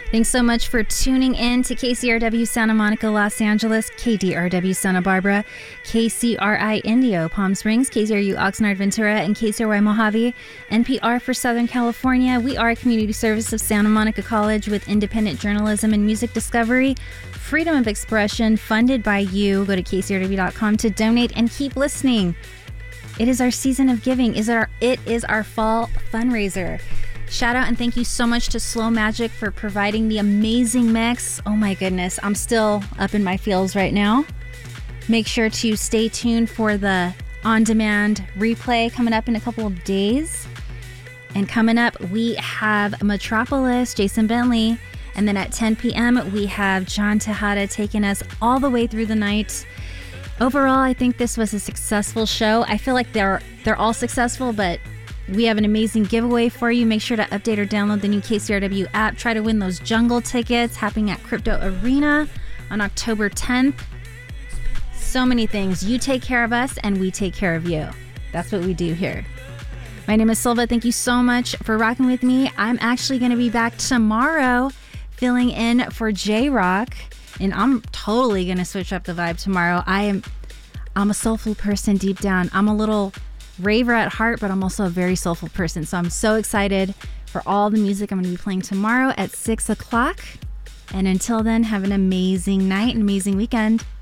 Thanks so much for tuning in to KCRW Santa Monica, Los Angeles, KDRW Santa Barbara, KCRI Indio, Palm Springs, KCRU Oxnard, Ventura, and KCRY Mojave, NPR for Southern California. We are a community service of Santa Monica College with independent journalism and music discovery, freedom of expression, funded by you. Go to kcrw.com to donate and keep listening. It is our season of giving. It is our fall fundraiser. Shout out and thank you so much to Slow Magic for providing the amazing mix. Oh my goodness, I'm still up in my feels right now. Make sure to stay tuned for the on-demand replay coming up in a couple of days. And coming up, we have Metropolis, Jason Bentley. And then at 10 p.m., we have John Tejada taking us all the way through the night. Overall, I think this was a successful show. I feel like they're all successful, but we have an amazing giveaway for you. Make sure to update or download the new KCRW app. Try to win those jungle tickets happening at Crypto Arena on October 10th. So many things. You take care of us and we take care of you. That's what we do here. My name is Silva. Thank you so much for rocking with me. I'm actually going to be back tomorrow filling in for J-Rock. And I'm totally going to switch up the vibe tomorrow. I'm a soulful person deep down. I'm a little raver at heart, but I'm also a very soulful person. So I'm so excited for all the music I'm going to be playing tomorrow at 6 o'clock. And until then, have an amazing night, an amazing weekend.